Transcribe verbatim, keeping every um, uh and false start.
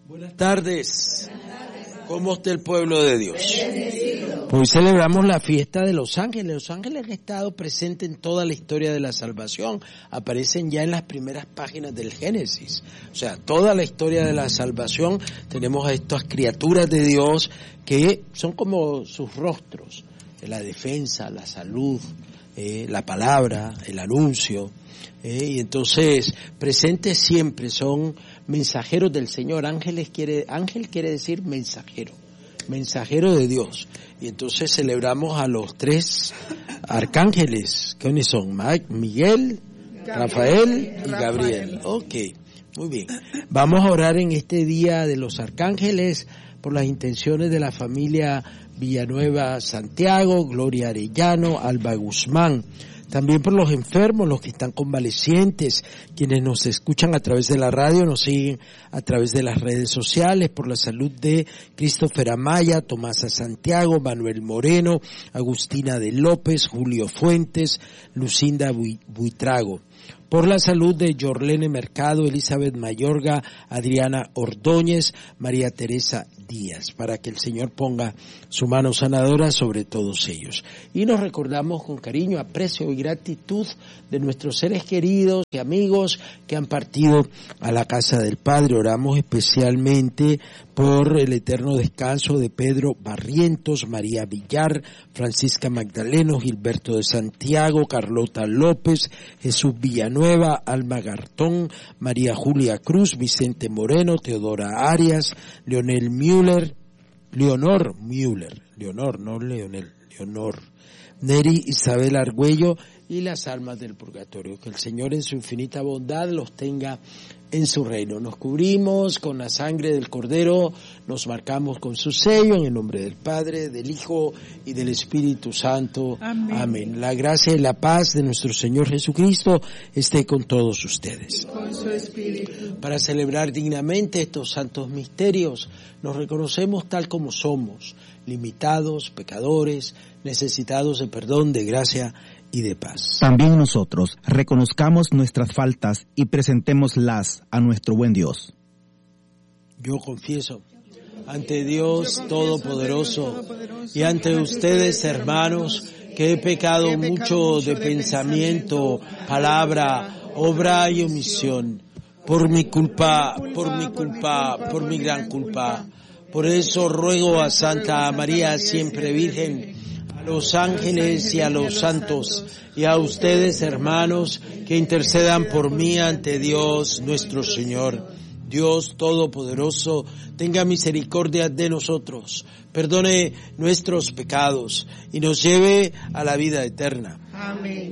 Buenas tardes. ¿Cómo está el pueblo de Dios? Hoy celebramos la fiesta de los ángeles. Los ángeles han estado presentes en toda la historia de la salvación. Aparecen ya en las primeras páginas del Génesis. O sea, toda la historia de la salvación tenemos a estas criaturas de Dios que son como sus rostros. La defensa, la salud, eh, la palabra, el anuncio. Eh, y entonces, presentes siempre, son mensajeros del Señor. Ángeles quiere, ángel quiere decir mensajero, mensajero de Dios. Y entonces celebramos a los tres arcángeles. ¿Quiénes son? Miguel, Rafael y Gabriel. Ok, muy bien. Vamos a orar en este día de los arcángeles por las intenciones de la familia Villanueva Santiago, Gloria Arellano, Alba Guzmán. También por los enfermos, los que están convalecientes, quienes nos escuchan a través de la radio, nos siguen a través de las redes sociales, por la salud de Christopher Amaya, Tomasa Santiago, Manuel Moreno, Agustina de López, Julio Fuentes, Lucinda Buitrago. Por la salud de Yorlene Mercado, Elizabeth Mayorga, Adriana Ordóñez, María Teresa Díaz, para que el Señor ponga su mano sanadora sobre todos ellos. Y nos recordamos con cariño, aprecio y gratitud de nuestros seres queridos y amigos que han partido a la casa del Padre. Oramos especialmente por el eterno descanso de Pedro Barrientos, María Villar, Francisca Magdaleno, Gilberto de Santiago, Carlota López, Jesús Villanueva, Alma Gartón, María Julia Cruz, Vicente Moreno, Teodora Arias, Leonel Müller, Leonor Müller, Leonor, no Leonel, Leonor, Neri Isabel Argüello y las almas del purgatorio. Que el Señor en su infinita bondad los tenga en su reino. Nos cubrimos con la sangre del Cordero, nos marcamos con su sello, en el nombre del Padre, del Hijo y del Espíritu Santo. Amén. Amén. La gracia y la paz de nuestro Señor Jesucristo esté con todos ustedes. Con su espíritu. Para celebrar dignamente estos santos misterios, nos reconocemos tal como somos, limitados, pecadores, necesitados de perdón, de gracia y de paz. También nosotros reconozcamos nuestras faltas y presentémoslas a nuestro buen Dios. Yo confieso ante Dios Todopoderoso y ante ustedes, hermanos, que he pecado mucho de pensamiento, palabra, obra y omisión, por mi culpa, por mi culpa, por mi gran culpa. Por eso ruego a Santa María siempre Virgen, a los ángeles y a los santos, y a ustedes, hermanos, que intercedan por mí ante Dios nuestro Señor. Dios Todopoderoso, tenga misericordia de nosotros, perdone nuestros pecados y nos lleve a la vida eterna. Amén.